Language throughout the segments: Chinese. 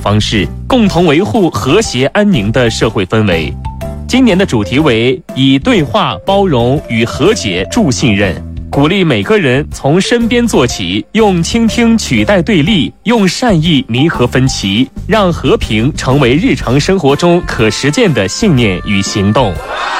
方式，共同维护和谐安宁的社会氛围。今年的主题为以对话、包容与和解助信任，鼓励每个人从身边做起，用倾听取代对立，用善意弥合分歧，让和平成为日常生活中可实践的信念与行动。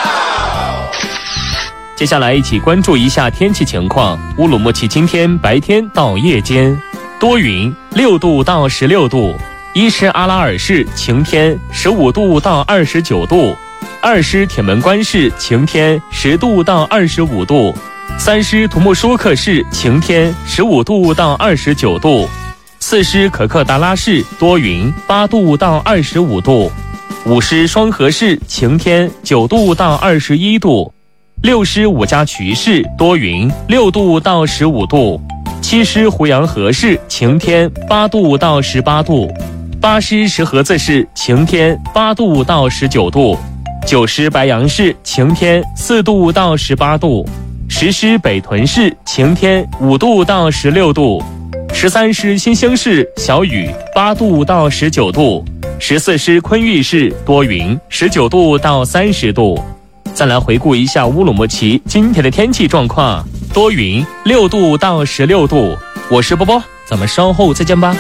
接下来一起关注一下天气情况。乌鲁木齐今天白天到夜间多云，6度到16度；伊什阿拉尔市晴天，15度到29度；二师铁门关市晴天，10度到25度；三师图木舒克市晴天，15度到29度；四师可克达拉市多云，8度到25度；五师双河市晴天，9度到21度；六师五家渠市多云，6度到15度；七师胡杨河市晴天，8度到18度；八师石河子市晴天，8度到19度；九师白杨市晴天，4度到18度；十师北屯市晴天，5度到16度；13师新兴市小雨，8度到19度；14师昆玉市多云，19度到30度。再来回顾一下乌鲁木齐今天的天气状况，多云，6度到16度。我是波波，咱们稍后再见吧。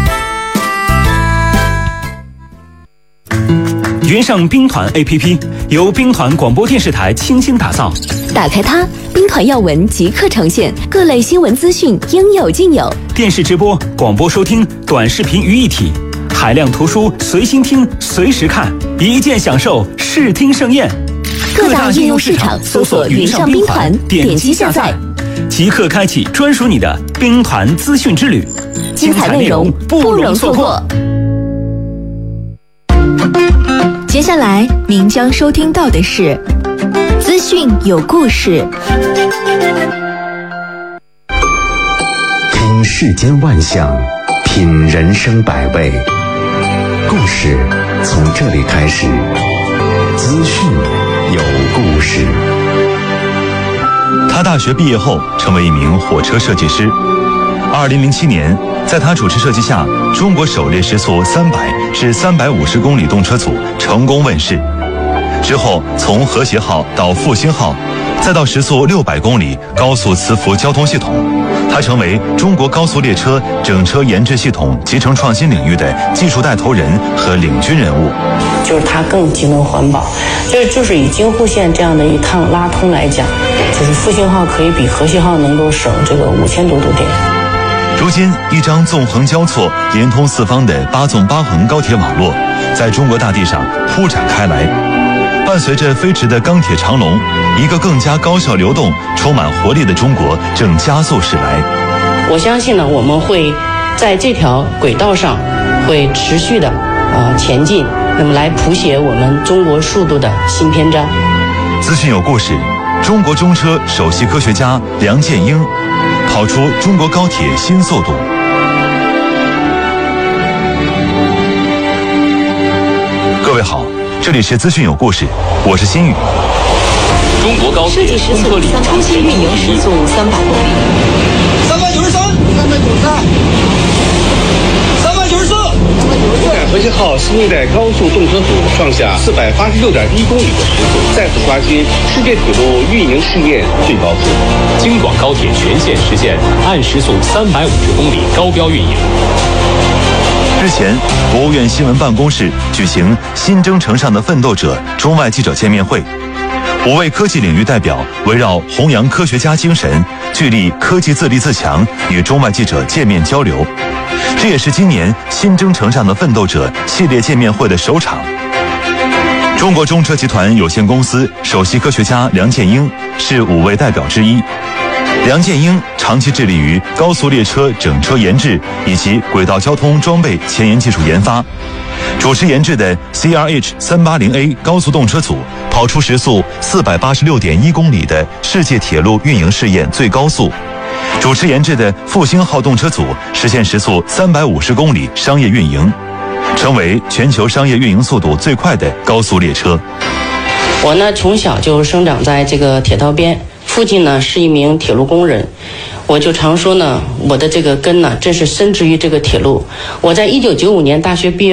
云上兵团 APP 由兵团广播电视台倾心打造， 打开它，兵团要闻即刻呈现，各类新闻资讯应有尽有， 电视直播、广播收听、短视频于一体，海量图书随心听随时看，一键享受视听盛宴。 各大应用市场搜索云上兵团，点击下载， 即刻开启专属你的兵团资讯之旅， 精彩内容不容错过。接下来您将收听到的是资讯有故事。 听世间万象，品人生百味，故事从这里开始。资讯有故事。 他大学毕业后成为一名火车设计师。2007年，在他主持设计下，中国首列时速300至350公里动车组成功问世。之后，从和谐号到复兴号，再到时速600公里高速磁浮交通系统，他成为中国高速列车整车研制系统集成创新领域的技术带头人和领军人物。 就是它更节能环保，就是以京沪线这样的一趟拉通来讲，就是复兴号可以比和谐号能够省这个5000多度电。 如今，一张纵横交错、连通四方的8纵8横高铁网络，在中国大地上铺展开来。伴随着飞驰的钢铁长龙，一个更加高效流动、充满活力的中国正加速驶来。 我相信呢，我们会在这条轨道上会持续的前进，那么来谱写我们中国速度的新篇章。 资讯有故事，中国中车首席科学家梁建英跑出中国高铁新速度。各位好，这里是资讯有故事，我是新宇。 中国高铁通车里程中期运营时速300公里和谐号新一代高速动车组创下486.1公里的时速，再次刷新世界铁路运营试验最高速。 京广高铁全线实现按时速350公里高标运营。 之前，国务院新闻办公室举行新征程上的奋斗者中外记者见面会，5位科技领域代表围绕弘扬科学家精神，聚力科技自立自强，与中外记者见面交流。这也是今年新征程上的奋斗者系列见面会的首场。中国中车集团有限公司首席科学家梁建英是5位代表之一。梁建英长期致力于高速列车整车研制以及轨道交通装备前沿技术研发，主持研制的 CRH380A 高速动车组跑出时速486.1公里的世界铁路运营试验最高速，主持研制的复兴号动车组实现时速350公里商业运营，成为全球商业运营速度最快的高速列车。 我呢从小就生长在这个铁道边，父亲呢是一名铁路工人，我就常说呢，我的这个根呢真是深植于这个铁路。我在1995年大学毕业